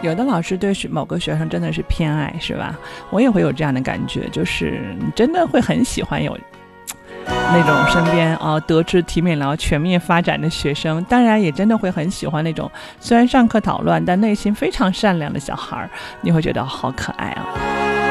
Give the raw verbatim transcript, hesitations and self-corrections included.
有的老师对某个学生真的是偏爱，是吧？我也会有这样的感觉，就是你真的会很喜欢有那种身边啊、哦、德智体美劳全面发展的学生，当然也真的会很喜欢那种虽然上课捣乱但内心非常善良的小孩，你会觉得好可爱啊。